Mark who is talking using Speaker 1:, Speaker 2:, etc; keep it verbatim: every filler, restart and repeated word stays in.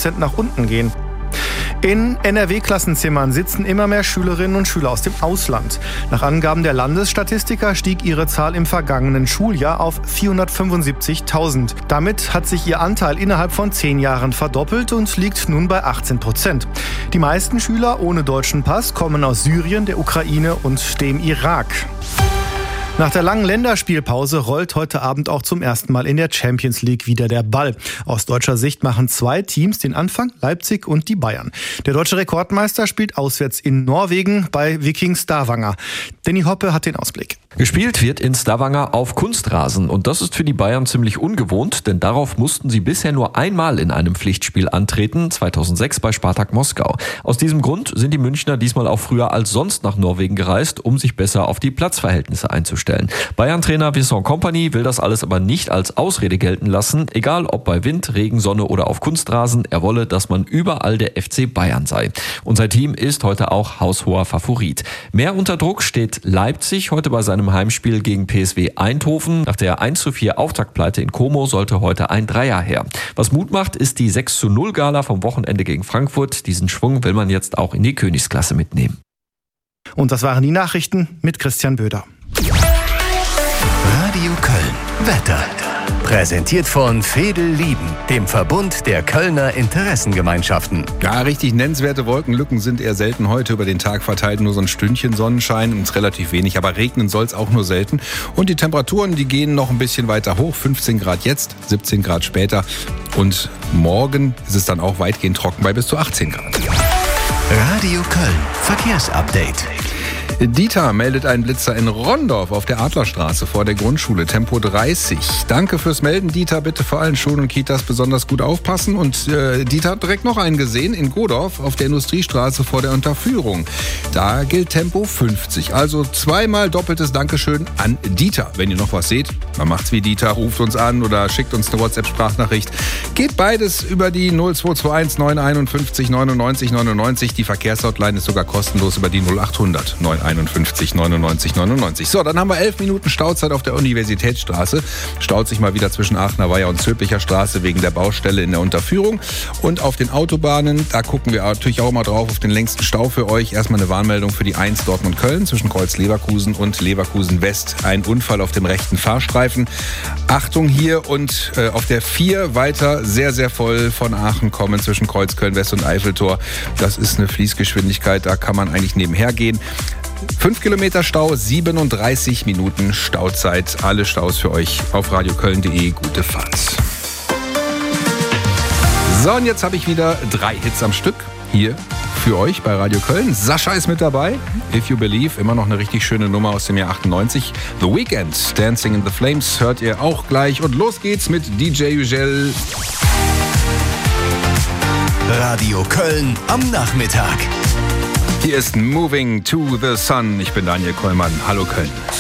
Speaker 1: Prozent nach unten gehen. In N R W-Klassenzimmern sitzen immer mehr Schülerinnen und Schüler aus dem Ausland. Nach Angaben der Landesstatistiker stieg ihre Zahl im vergangenen Schuljahr auf vierhundertfünfundsiebzigtausend. Damit hat sich ihr Anteil innerhalb von zehn Jahren verdoppelt und liegt nun bei achtzehn Prozent. Die meisten Schüler ohne deutschen Pass kommen aus Syrien, der Ukraine und dem Irak. Nach der langen Länderspielpause rollt heute Abend auch zum ersten Mal in der Champions League wieder der Ball. Aus deutscher Sicht machen zwei Teams den Anfang, Leipzig und die Bayern. Der deutsche Rekordmeister spielt auswärts in Norwegen bei Viking Stavanger. Danny Hoppe hat den Ausblick.
Speaker 2: Gespielt wird in Stavanger auf Kunstrasen und das ist für die Bayern ziemlich ungewohnt, denn darauf mussten sie bisher nur einmal in einem Pflichtspiel antreten, zweitausendsechs bei Spartak Moskau. Aus diesem Grund sind die Münchner diesmal auch früher als sonst nach Norwegen gereist, um sich besser auf die Platzverhältnisse einzustellen. Bayern-Trainer Vincent Kompany will das alles aber nicht als Ausrede gelten lassen, egal ob bei Wind, Regen, Sonne oder auf Kunstrasen, er wolle, dass man überall der F C Bayern sei. Und sein Team ist heute auch haushoher Favorit. Mehr unter Druck steht Leipzig heute bei seinem Heimspiel gegen P S V Eindhoven. Nach der eins zu vier Auftaktpleite in Como sollte heute ein Dreier her. Was Mut macht, ist die sechs zu null Gala vom Wochenende gegen Frankfurt. Diesen Schwung will man jetzt auch in die Königsklasse mitnehmen.
Speaker 1: Und das waren die Nachrichten mit Christian Böder.
Speaker 3: Radio Köln. Wetter. Präsentiert von Veedel Lieben, dem Verbund der Kölner Interessengemeinschaften.
Speaker 4: Ja, richtig nennenswerte Wolkenlücken sind eher selten heute über den Tag verteilt. Nur so ein Stündchen Sonnenschein und relativ wenig. Aber regnen soll es auch nur selten. Und die Temperaturen, die gehen noch ein bisschen weiter hoch. fünfzehn Grad jetzt, siebzehn Grad später. Und morgen ist es dann auch weitgehend trocken bei bis zu achtzehn Grad.
Speaker 3: Radio Köln. Verkehrsupdate.
Speaker 4: Dieter meldet einen Blitzer in Rondorf auf der Adlerstraße vor der Grundschule, Tempo dreißig. Danke fürs Melden, Dieter. Bitte vor allen Schulen und Kitas besonders gut aufpassen. Und äh, Dieter hat direkt noch einen gesehen in Godorf auf der Industriestraße vor der Unterführung. Da gilt Tempo fünfzig. Also zweimal doppeltes Dankeschön an Dieter. Wenn ihr noch was seht, dann macht's wie Dieter, ruft uns an oder schickt uns eine WhatsApp-Sprachnachricht. Geht beides über die null zwei zwei eins neun fünf eins neunundneunzig neunundneunzig. Die Verkehrshotline ist sogar kostenlos über die null achthundert neun einundfünfzig neunundneunzig neunundneunzig. So, dann haben wir elf Minuten Stauzeit auf der Universitätsstraße. Staut sich mal wieder zwischen Aachener Weiher und Zülpicher Straße wegen der Baustelle in der Unterführung. Und auf den Autobahnen, da gucken wir natürlich auch mal drauf auf den längsten Stau für euch. Erstmal eine Warnmeldung für die eins Dortmund-Köln zwischen Kreuz-Leverkusen und Leverkusen-West. Ein Unfall auf dem rechten Fahrstreifen. Achtung hier und äh, auf der vier weiter sehr, sehr voll von Aachen kommen zwischen Kreuz-Köln-West und Eiffeltor. Das ist eine Fließgeschwindigkeit, da kann man eigentlich nebenher gehen. fünf Kilometer Stau, siebenunddreißig Minuten Stauzeit. Alle Staus für euch auf radioköln punkt de. Gute Fahrt. So, und jetzt habe ich wieder drei Hits am Stück hier für euch bei Radio Köln. Sascha ist mit dabei. If You Believe, immer noch eine richtig schöne Nummer aus dem Jahr achtundneunzig. The Weeknd, Dancing in the Flames, hört ihr auch gleich. Und los geht's mit D J Ugel.
Speaker 3: Radio Köln am Nachmittag.
Speaker 4: Hier ist Moving to the Sun. Ich bin Daniel Kollmann. Hallo Köln.